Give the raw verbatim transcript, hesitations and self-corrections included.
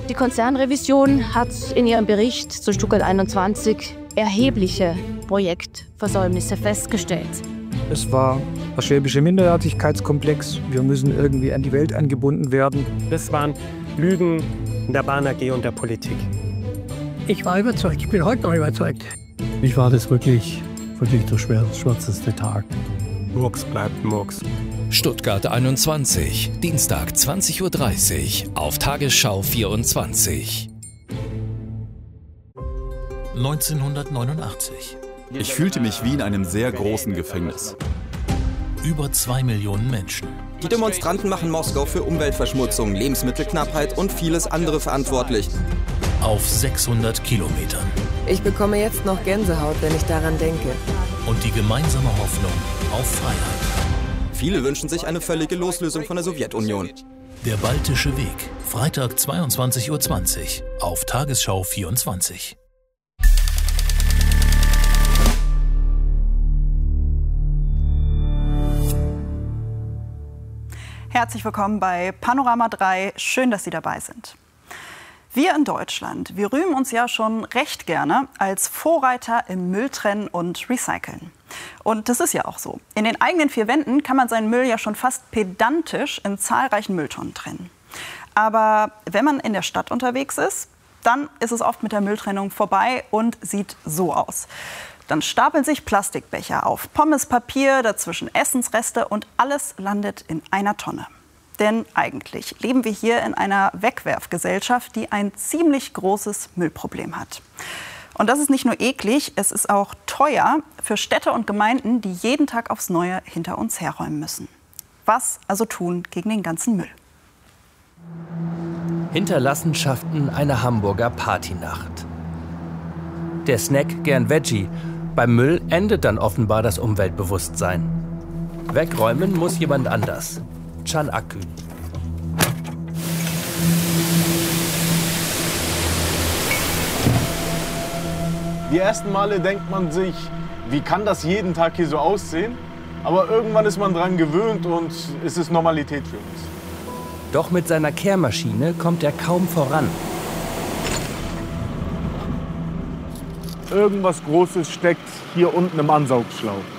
Die Konzernrevision hat in ihrem Bericht zu Stuttgart einundzwanzig erhebliche Projektversäumnisse festgestellt. Es war der schwäbische Minderwertigkeitskomplex. Wir müssen irgendwie an die Welt angebunden werden. Das waren Lügen in der Bahn A G und der Politik. Ich war überzeugt, ich bin heute noch überzeugt. Mich war das wirklich, wirklich der schwärzeste Tag. Murks bleibt Murks. Stuttgart einundzwanzig, Dienstag zwanzig Uhr dreißig auf Tagesschau vierundzwanzig. neunzehnhundertneunundachtzig. Ich fühlte mich wie in einem sehr großen Gefängnis. Über zwei Millionen Menschen. Die Demonstranten machen Moskau für Umweltverschmutzung, Lebensmittelknappheit und vieles andere verantwortlich. Auf sechshundert Kilometern. Ich bekomme jetzt noch Gänsehaut, wenn ich daran denke. Und die gemeinsame Hoffnung auf Freiheit. Viele wünschen sich eine völlige Loslösung von der Sowjetunion. Der Baltische Weg. Freitag zweiundzwanzig Uhr zwanzig auf Tagesschau vierundzwanzig. Herzlich willkommen bei Panorama drei. Schön, dass Sie dabei sind. Wir in Deutschland, wir rühmen uns ja schon recht gerne als Vorreiter im Mülltrennen und Recyceln. Und das ist ja auch so. In den eigenen vier Wänden kann man seinen Müll ja schon fast pedantisch in zahlreichen Mülltonnen trennen. Aber wenn man in der Stadt unterwegs ist, dann ist es oft mit der Mülltrennung vorbei und sieht so aus. Dann stapeln sich Plastikbecher auf, Pommespapier, dazwischen Essensreste und alles landet in einer Tonne. Denn eigentlich leben wir hier in einer Wegwerfgesellschaft, die ein ziemlich großes Müllproblem hat. Und das ist nicht nur eklig, es ist auch teuer für Städte und Gemeinden, die jeden Tag aufs Neue hinter uns herräumen müssen. Was also tun gegen den ganzen Müll? Hinterlassenschaften einer Hamburger Partynacht. Der Snack gern Veggie. Beim Müll endet dann offenbar das Umweltbewusstsein. Wegräumen muss jemand anders. Can Akgün. Die ersten Male denkt man sich, wie kann das jeden Tag hier so aussehen? Aber irgendwann ist man dran gewöhnt und es ist Normalität für uns. Doch mit seiner Kehrmaschine kommt er kaum voran. Irgendwas Großes steckt hier unten im Ansaugschlauch.